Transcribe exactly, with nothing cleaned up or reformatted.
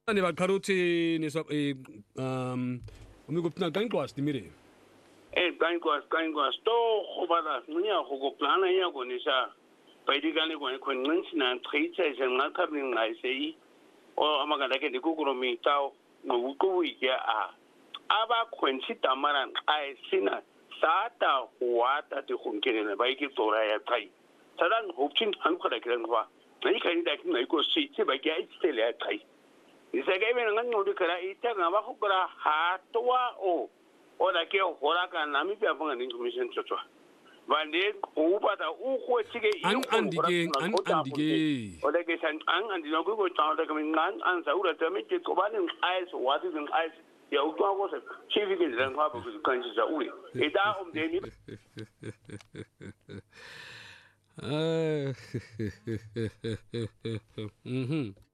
ne ba karoti ne so e um umi go pna kan kwas dimire e kan kwas kan kwas to go bala nya go go plana ya go ne sa pa di kan go ko nsi na treitsa se nga ka bin ngai sei o amagala ke di ku ko mi tao no ku wi ya a aba kwensi tamaran ai sina sata wata te hunkene na bai ki tora ya tai sadan hopcin han ko da kiran ba nai kai da kin nai ko si ce ba ki ai stele ya tai isa ga me nan no dikara ita ga ba ku kura ha towa o o da ke hora ka na mi ba fanga nin commission tsotwa bande o ba da u ko cike an an dige an an dige o da ke san an an dino ko ko ta da kamin nan an saura ta mi ke ko ba nin ais wati din ais ya utuwa wasa chief ke zan kwa ba ku kan shi zauri idan um de ni mhm